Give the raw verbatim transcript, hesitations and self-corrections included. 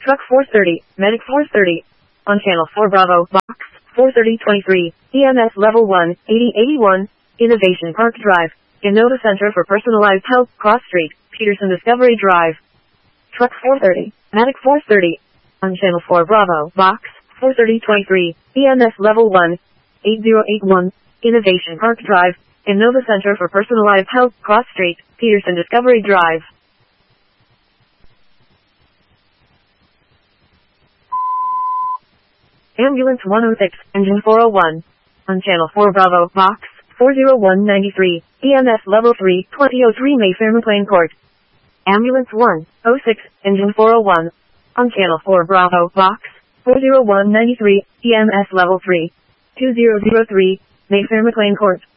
Truck four thirty, Medic four thirty. On Channel four Bravo, Box four thirty twenty-three, E M S Level one, eighty eighty-one, Innovation Park Drive, Innova Center for Personalized Health, Cross Street, Peterson Discovery Drive. Truck four thirty, Medic four thirty. On Channel four Bravo, Box four thirty twenty-three, E M S Level one, eighty eighty-one, Innovation Park Drive, Innova Center for Personalized Health, Cross Street, Peterson Discovery Drive. Ambulance one oh six, Engine four oh one. On Channel four Bravo, Box four oh one ninety-three, E M S Level three, twenty oh three Mayfair McLean Court. Ambulance one oh six, Engine four oh one. On Channel four Bravo, Box four oh one ninety-three, E M S Level three, two thousand three, Mayfair McLean Court.